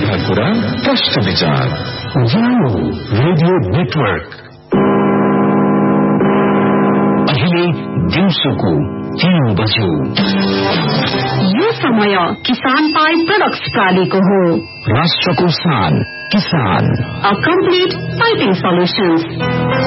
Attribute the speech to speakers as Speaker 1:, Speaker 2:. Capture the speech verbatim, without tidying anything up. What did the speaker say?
Speaker 1: सीधा कुरा प्रश्न विचार उज्यालो रेडियो नेटवर्क। अहिले दिउँसोको तीन बज्यो।
Speaker 2: यो समय किसान पाई प्रोडक्ट्स प्रालीको हो।
Speaker 1: राष्ट्रको शान किसान,
Speaker 2: अ कम्प्लिट पाइपिङ सोल्युशन्स।